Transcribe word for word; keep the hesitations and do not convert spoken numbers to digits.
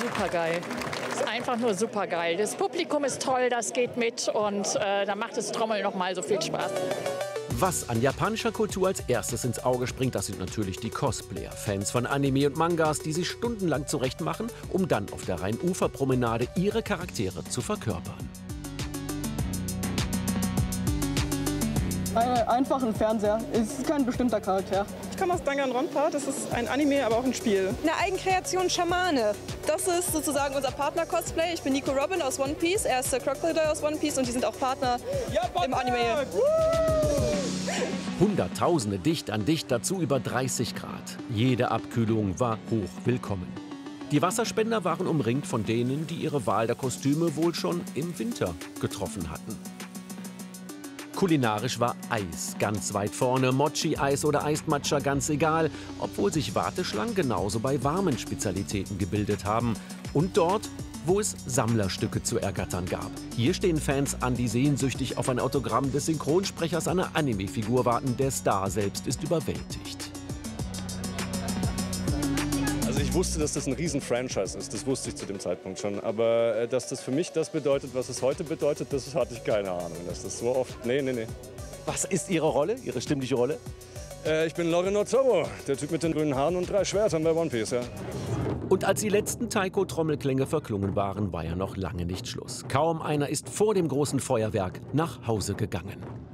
super geil. Ist einfach nur super geil. Das Publikum ist toll, das geht mit und äh, da macht das Trommeln noch mal so viel Spaß. Was an japanischer Kultur als erstes ins Auge springt, das sind natürlich die Cosplayer. Fans von Anime und Mangas, die sich stundenlang zurechtmachen, um dann auf der Rhein-Ufer-Promenade ihre Charaktere zu verkörpern. Ein einfachen Fernseher. Es ist kein bestimmter Charakter. Ich komme aus Danganronpa. Das ist ein Anime, aber auch ein Spiel. Eine Eigenkreation Schamane. Das ist sozusagen unser Partner-Cosplay. Ich bin Nico Robin aus One Piece. Er ist der Crocodile aus One Piece und die sind auch Partner ja, im Anime. Hunderttausende dicht an dicht, dazu über dreißig Grad. Jede Abkühlung war hoch willkommen. Die Wasserspender waren umringt von denen, die ihre Wahl der Kostüme wohl schon im Winter getroffen hatten. Kulinarisch war Eis ganz weit vorne, Mochi-Eis oder Eismatcha ganz egal, obwohl sich Warteschlangen genauso bei warmen Spezialitäten gebildet haben. Und dort, wo es Sammlerstücke zu ergattern gab. Hier stehen Fans an, die sehnsüchtig auf ein Autogramm des Synchronsprechers einer Anime-Figur warten. Der Star selbst ist überwältigt. Ich wusste, dass das ein Riesen-Franchise ist, das wusste ich zu dem Zeitpunkt schon. Aber äh, dass das für mich das bedeutet, was es heute bedeutet, das hatte ich keine Ahnung. Dass das so oft. Nee, nee, nee. Was ist Ihre Rolle, Ihre stimmliche Rolle? Äh, ich bin Lorino Zorro, der Typ mit den grünen Haaren und drei Schwertern bei One Piece, ja. Und als die letzten Taiko-Trommelklänge verklungen waren, war ja noch lange nicht Schluss. Kaum einer ist vor dem großen Feuerwerk nach Hause gegangen.